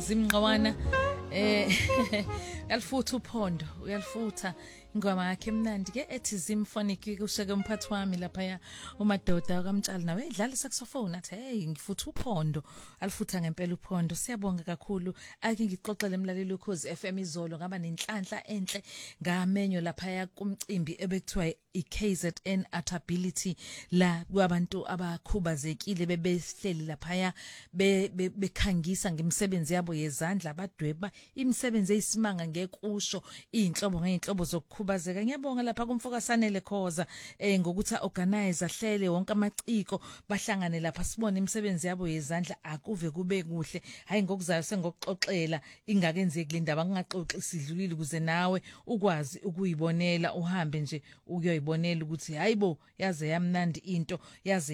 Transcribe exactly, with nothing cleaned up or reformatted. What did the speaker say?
Zimngqawana eh uyalifutha uphondo uyalifutha ingoma yakhe emnandi ke ethi Zimphonic kusheke umphathi wami lapha umadoda kaMtshali nawe edlala saxophone athi hey ngifutha uphondo alifutha ngempela uphondo siyabonga kakhulu ake ngixoxele emlaleli ukhozi F M izolo ngaba nenhlanhla enhle ngamenyo lapha kumcimbi ebekuthiwa iK Z N Artability la kwabantu abakhubazekile bebehleli lapha bekhangisa ngemisebenzi yabo yezandla abadweba imisebenzi eyisimanga ngekusho inhlobo ngeinhlobo zokukhubazeka. Ngiyabonga lapha kumfokasanele Khoza eh ngokuthi organize ahlele wonke amaciko bahlangane lapha sibone imisebenzi yabo yezandla akuve kube kuhle hayi ngokuzayo sengokuxoxela ingakenzeki le ndaba ngingaxoxi sidlulile ukuze nawe ukwazi ukuyibonela uhambe nje ukuyoyibonela ukuthi hayibo yaze yamnandi into yaze